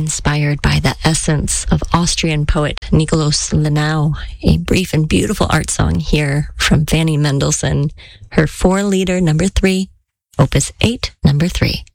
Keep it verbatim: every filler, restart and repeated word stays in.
inspired by the essence of Austrian poet Nikolaus Lenau, a brief and beautiful art song here from Fanny Mendelssohn, her four-liter number three, opus eight, number three.